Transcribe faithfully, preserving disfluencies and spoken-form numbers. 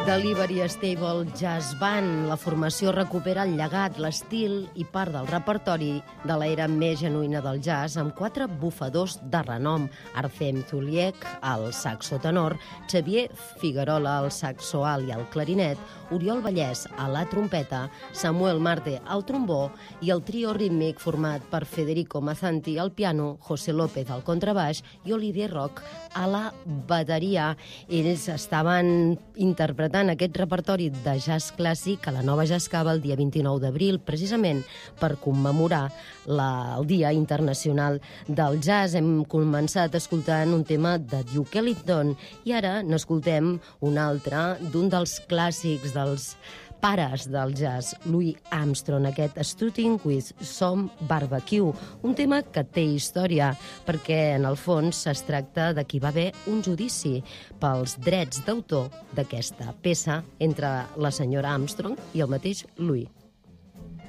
Delivery Stable Jazz Band. La formació recupera el llegat, l'estil i part del repertori de l'era més genuïna del jazz amb quatre bufadors de renom: Artem Zuliek, al saxo tenor, Xavier Figuerola, al saxo alt i al clarinet, Oriol Vallès, a la trompeta, Samuel Marte, al trombó i el trio rítmic format per Federico Mazzanti al piano, José López al contrabaix i Olivier Roch a la bateria. Ells estaven interpretant aquest repertori de jazz clàssic a la Nova Jazz Cava el dia vint-i-nou d'abril, precisament per commemorar la, el Dia Internacional del Jazz. Hem començat escoltant un tema de Duke Ellington i ara n'escoltem un altre d'un dels clàssics, dels pares del jazz, Louis Armstrong, aquest Strutting with Some Barbecue, un tema que té història, perquè en el fons es tracta de que hi va haver un judici pels drets d'autor d'aquesta peça entre la senyora Armstrong i el mateix Louis.